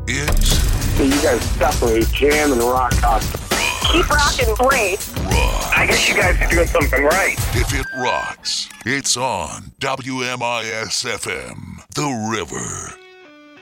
It's So you guys definitely jam and rock out. Keep rocking, great. rock. I guess you guys are doing something right. If it rocks, it's on WMIS FM, The River.